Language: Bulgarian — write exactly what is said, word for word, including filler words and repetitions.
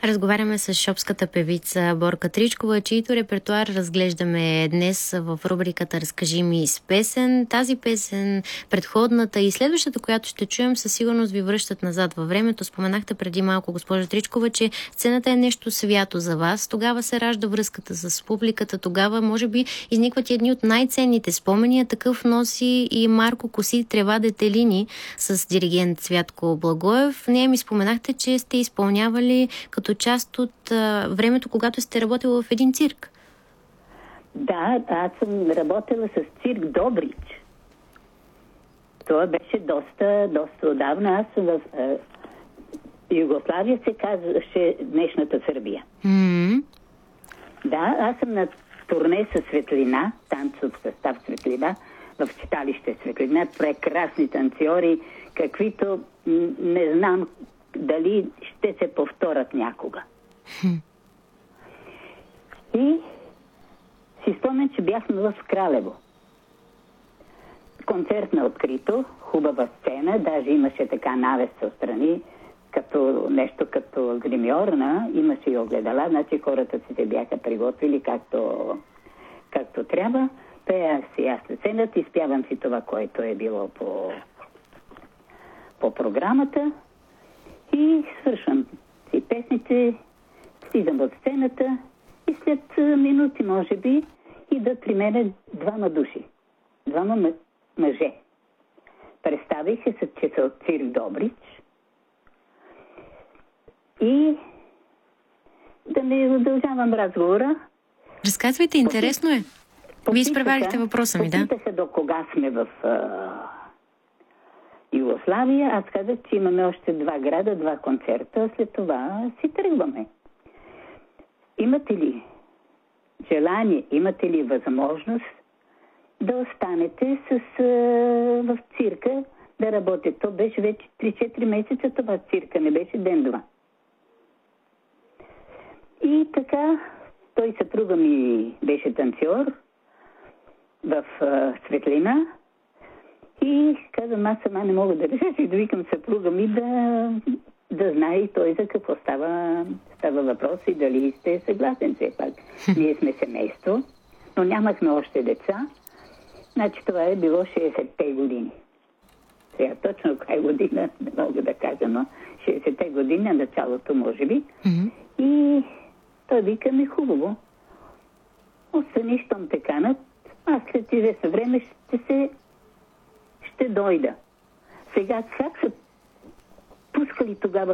Разговаряме с шопската певица Борка Тричкова, чийто репертуар разглеждаме днес в рубриката "Разкажи ми с песен". Тази песен, предходната и следващата, която ще чуем, със сигурност ви връщат назад във времето. Споменахте преди малко, госпожа Тричкова, че сцената е нещо свято за вас. Тогава се ражда връзката с публиката. Тогава, може би, изникват и едни от най-ценните спомени. Такъв носи и Марко Коси "Трева детелини" с диригент Цвятко Благоев. Ние ми споменахте, че сте изпълнявали като част от а, времето, когато сте работила в един цирк. Да, аз съм работила с цирк Добрич. Това беше доста, доста отдавна. Аз в е, Югославия се казваше днешната Сърбия. Mm-hmm. Да, аз съм на турне със Светлина, танцов състав Светлина, в читалище Светлина. Прекрасни танцори, каквито м- не знам дали ще се повторят някога. Mm-hmm. И си спомням, че бяхме в Кралево. Концерт на открито, хубава сцена, даже имаше така навес отстрани, като нещо като гримьорна, имаше и огледала, значи хората си се бяха приготвили както, както трябва. Пея си аз сцената, изпявам си това, което е било по, по програмата и свършвам си песните, слизам от сцената и след минути, може би, идат при мене двама души, двама мъ... мъже. Представиха се, че са от цирк Добрич и да не удължавам разговора. Разказвайте, интересно е. Вие изпреварихте въпроса ми, да? Попитаха до кога сме в а, Югославия. Аз казах, че имаме още два града, два концерта. След това си тръгваме. Имате ли желание, имате ли възможност да останете с, а, в цирка да работите? То беше вече три-четири месеца това цирка, не беше ден-два. И така, той съпруга ми беше танцор в а, Светлина и казвам, аз сама не мога да реша, и да викам съпруга ми да, да знае и той за какво става, става въпрос и дали сте съгласен все пак. Ние сме семейство, но нямахме още деца. Значи това е било шейсетте години. Сега точно коя година не мога да кажа, но шейсетте години, началото може би. Mm-hmm. И той вика ми хубаво. Остани, щом те канат, аз след известно време ще се ще дойда. Сега как са пускали тогава